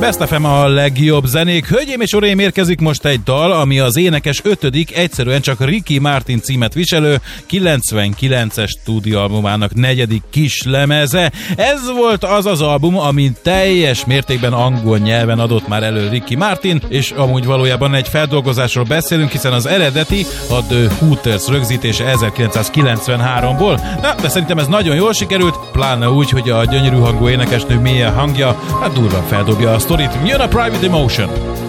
Best FM a legjobb zenék. Hölgyeim és uraim, érkezik most egy dal, ami az énekes 5., egyszerűen csak Ricky Martin címet viselő 99-es stúdióalbumának 4. kislemeze. Ez volt az az album, amin teljes mértékben angol nyelven adott már elő Ricky Martin, és amúgy valójában egy feldolgozásról beszélünk, hiszen az eredeti a The Hooters rögzítése 1993-ból. Na, de szerintem ez nagyon jól sikerült, pláne úgy, hogy a gyönyörű hangú énekesnő mélye hangja hát durva feldobja a sztorit. Jön a Private Emotion!